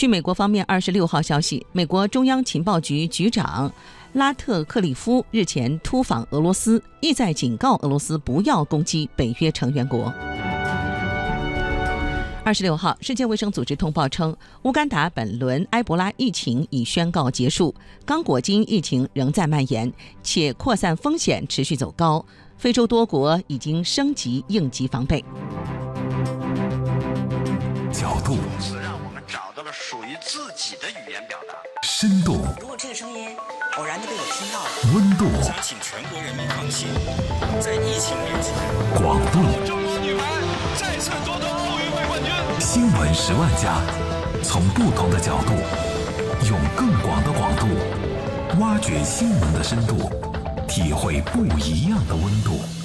据美国方面26号消息，美国中央情报局局长拉特克利夫日前突访俄罗斯，意在警告俄罗斯不要攻击北约成员国。26号，世界卫生组织通报称，乌干达本轮埃博拉疫情已宣告结束，刚果金疫情仍在蔓延，且扩散风险持续走高。非洲多国已经升级应急防备。 角度是让我们找到了属于自己的语言表达。 深度， 如果这个声音偶然的被我听到了， 温度， 想请全国人民放心，在疫情面前， 广度。 中国女排再次夺得奥运会冠军。 新闻10万加，从不同的角度，用更广的广度，挖掘新闻的深度，体会不一样的温度。